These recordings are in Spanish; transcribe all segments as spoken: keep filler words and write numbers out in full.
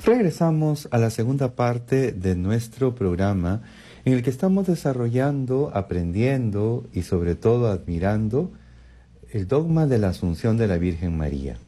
Regresamos a la segunda parte de nuestro programa en el que estamos desarrollando, aprendiendo y sobre todo admirando el dogma de la Asunción de la Virgen María.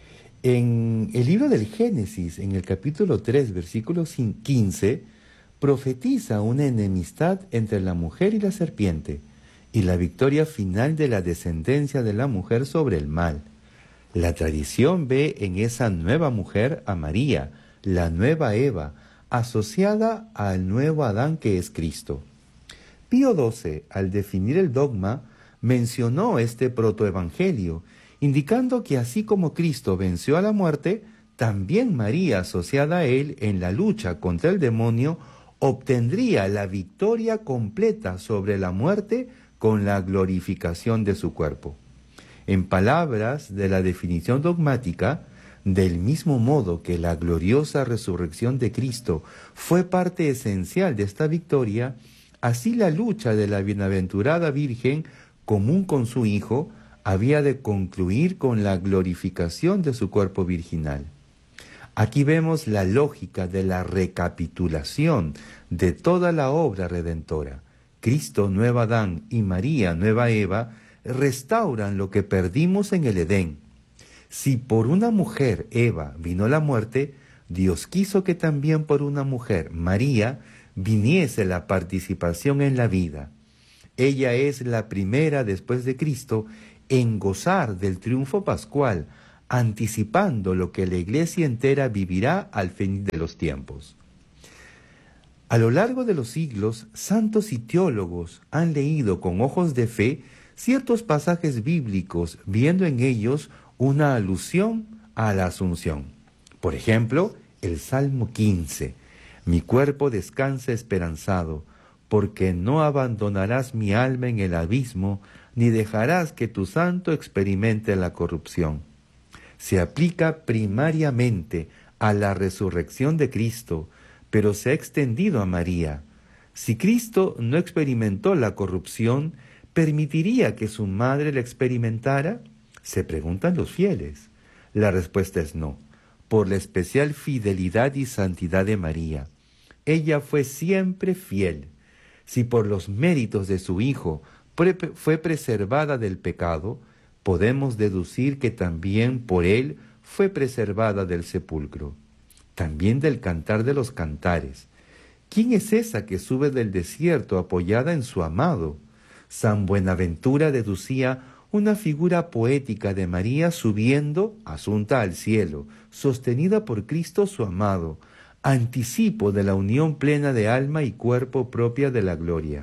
En el libro del Génesis, en el capítulo tres, versículo quince, profetiza una enemistad entre la mujer y la serpiente y la victoria final de la descendencia de la mujer sobre el mal. La tradición ve en esa nueva mujer a María, la nueva Eva, asociada al nuevo Adán que es Cristo. Pío doce, al definir el dogma, mencionó este protoevangelio, indicando que así como Cristo venció a la muerte, también María, asociada a él en la lucha contra el demonio, obtendría la victoria completa sobre la muerte con la glorificación de su cuerpo. En palabras de la definición dogmática, del mismo modo que la gloriosa resurrección de Cristo fue parte esencial de esta victoria, así la lucha de la bienaventurada Virgen, común con su Hijo, había de concluir con la glorificación de su cuerpo virginal. Aquí vemos la lógica de la recapitulación de toda la obra redentora. Cristo, nueva Adán, y María, nueva Eva, restauran lo que perdimos en el Edén. Si por una mujer, Eva, vino la muerte, Dios quiso que también por una mujer, María, viniese la participación en la vida. Ella es la primera después de Cristo en gozar del triunfo pascual, anticipando lo que la Iglesia entera vivirá al fin de los tiempos. A lo largo de los siglos, santos y teólogos han leído con ojos de fe ciertos pasajes bíblicos, viendo en ellos una alusión a la Asunción. Por ejemplo, el Salmo quince. Mi cuerpo descansa esperanzado, porque no abandonarás mi alma en el abismo, ni dejarás que tu santo experimente la corrupción. Se aplica primariamente a la resurrección de Cristo, pero se ha extendido a María. Si Cristo no experimentó la corrupción, ¿permitiría que su madre la experimentara? Se preguntan los fieles. La respuesta es no, por la especial fidelidad y santidad de María. Ella fue siempre fiel. Si por los méritos de su Hijo fue preservada del pecado, podemos deducir que también por él fue preservada del sepulcro. También del Cantar de los Cantares. ¿Quién es esa que sube del desierto apoyada en su amado? San Buenaventura deducía una figura poética de María subiendo, asunta al cielo, sostenida por Cristo su amado, anticipo de la unión plena de alma y cuerpo propia de la gloria.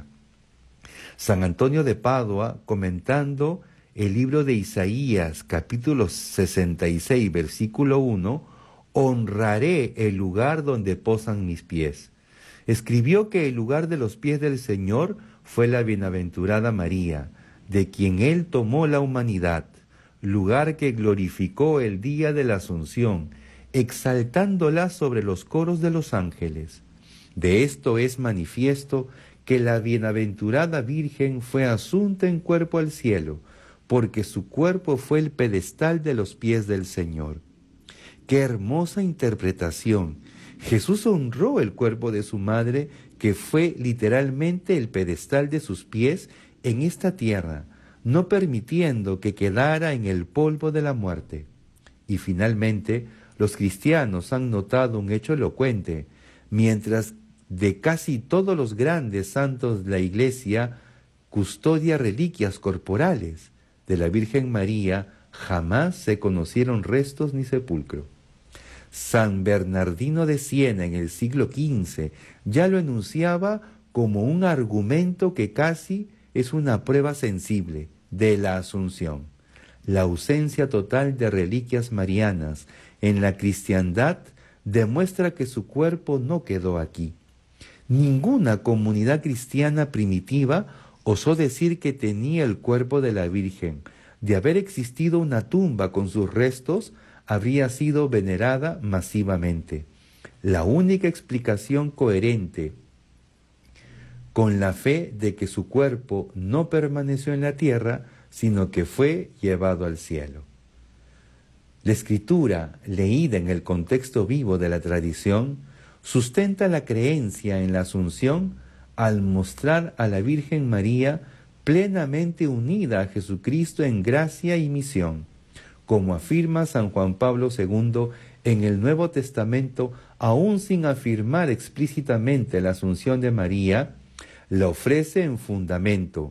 San Antonio de Padua, comentando el libro de Isaías, capítulo sesenta y seis, versículo uno, honraré el lugar donde posan mis pies. Escribió que el lugar de los pies del Señor fue la bienaventurada María, de quien Él tomó la humanidad, lugar que glorificó el día de la Asunción, exaltándola sobre los coros de los ángeles. De esto es manifiesto que la bienaventurada Virgen fue asunta en cuerpo al cielo, porque su cuerpo fue el pedestal de los pies del Señor. ¡Qué hermosa interpretación! Jesús honró el cuerpo de su madre, que fue literalmente el pedestal de sus pies en esta tierra, no permitiendo que quedara en el polvo de la muerte. Y finalmente, los cristianos han notado un hecho elocuente. Mientras de casi todos los grandes santos de la Iglesia custodia reliquias corporales, de la Virgen María jamás se conocieron restos ni sepulcro. San Bernardino de Siena en el siglo quince ya lo enunciaba como un argumento que casi es una prueba sensible de la Asunción. La ausencia total de reliquias marianas en la cristiandad demuestra que su cuerpo no quedó aquí. Ninguna comunidad cristiana primitiva osó decir que tenía el cuerpo de la Virgen. De haber existido una tumba con sus restos, habría sido venerada masivamente. La única explicación coherente con la fe de que su cuerpo no permaneció en la tierra, sino que fue llevado al cielo. La escritura, leída en el contexto vivo de la tradición, sustenta la creencia en la Asunción al mostrar a la Virgen María plenamente unida a Jesucristo en gracia y misión. Como afirma San Juan Pablo segundo en el Nuevo Testamento, aún sin afirmar explícitamente la Asunción de María, la ofrece en fundamento,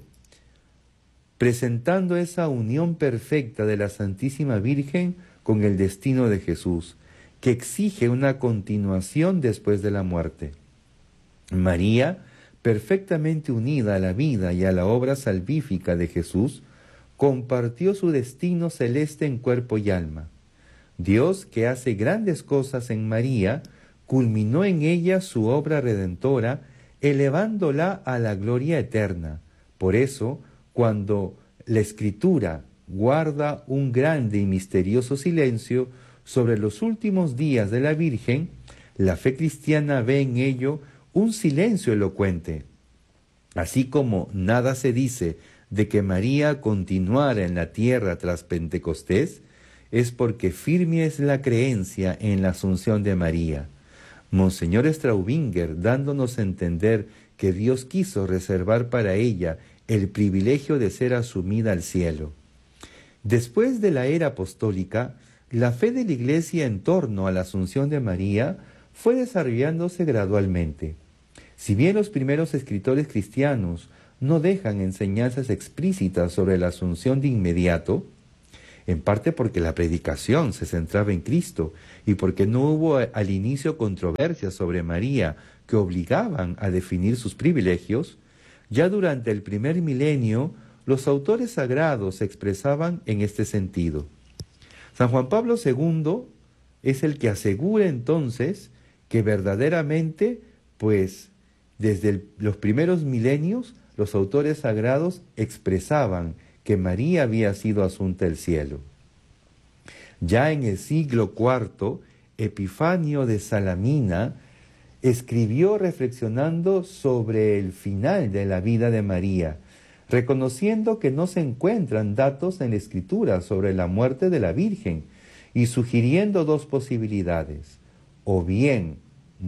presentando esa unión perfecta de la Santísima Virgen con el destino de Jesús, que exige una continuación después de la muerte. María, perfectamente unida a la vida y a la obra salvífica de Jesús, compartió su destino celeste en cuerpo y alma. Dios, que hace grandes cosas en María, culminó en ella su obra redentora, elevándola a la gloria eterna. Por eso, cuando la Escritura guarda un grande y misterioso silencio sobre los últimos días de la Virgen, la fe cristiana ve en ello un silencio elocuente. Así como nada se dice de que María continuara en la tierra tras Pentecostés, es porque firme es la creencia en la Asunción de María. Monseñor Straubinger, dándonos a entender que Dios quiso reservar para ella el privilegio de ser asumida al cielo. Después de la era apostólica, la fe de la Iglesia en torno a la Asunción de María fue desarrollándose gradualmente. Si bien los primeros escritores cristianos no dejan enseñanzas explícitas sobre la Asunción de inmediato, en parte porque la predicación se centraba en Cristo y porque no hubo al inicio controversias sobre María que obligaban a definir sus privilegios, ya durante el primer milenio los autores sagrados se expresaban en este sentido. San Juan Pablo segundo es el que asegura entonces que verdaderamente, pues, desde el, los primeros milenios, los autores sagrados expresaban que María había sido asunta al cielo. Ya en el siglo cuarto, Epifanio de Salamina escribió reflexionando sobre el final de la vida de María, reconociendo que no se encuentran datos en la Escritura sobre la muerte de la Virgen y sugiriendo dos posibilidades: o bien